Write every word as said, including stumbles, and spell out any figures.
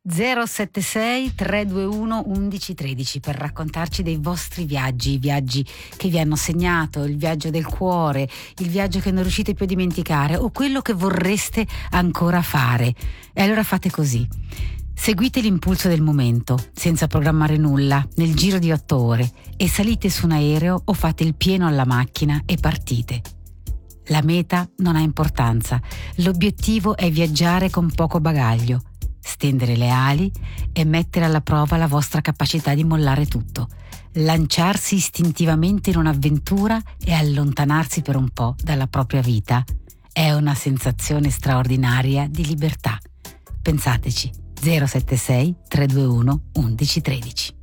zero sette sei tre due uno undici tredici per raccontarci dei vostri viaggi, i viaggi che vi hanno segnato, il viaggio del cuore, il viaggio che non riuscite più a dimenticare o quello che vorreste ancora fare. E allora fate così: seguite l'impulso del momento, senza programmare nulla, nel giro di otto ore, e salite su un aereo o fate il pieno alla macchina e partite. La meta non ha importanza, l'obiettivo è viaggiare con poco bagaglio, stendere le ali e mettere alla prova la vostra capacità di mollare tutto, lanciarsi istintivamente in un'avventura e allontanarsi per un po' dalla propria vita. È una sensazione straordinaria di libertà. Pensateci. zero sette sei tre due uno undici tredici.